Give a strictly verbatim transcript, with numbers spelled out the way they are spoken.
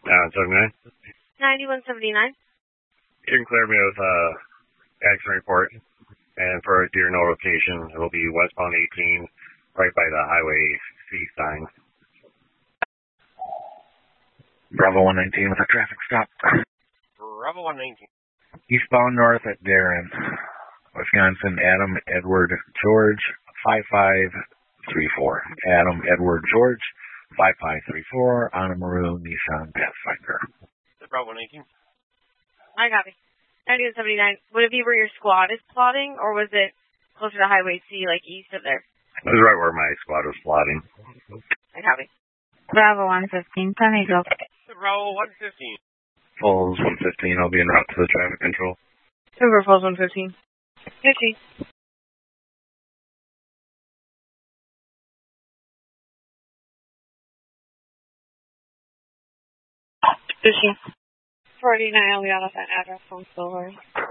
Uh, seventy-nine. ninety-one seventy-nine. You can clear me with uh, accident report. And for your notification, it will be westbound eighteen, right by the Highway C sign. Bravo one nineteen with a traffic stop. Bravo one nineteen. Eastbound north at Darren, Wisconsin, Adam Edward George, five five three four. Adam Edward George, five five three four, on a maroon Nissan Pathfinder. Bravo one nineteen. I copy. ninety-one seventy-nine. Would it be where your squad is plotting, or was it closer to Highway C, like east of there? This is right where my squad was plotting. I copy. Bravo one fifteen, Pennydale. Bravo one fifteen. Falls one fifteen, I'll be en route to the traffic control. Silver Falls one fifteen. fifty. fifty. forty-nine, I'll be out of that address on Silver.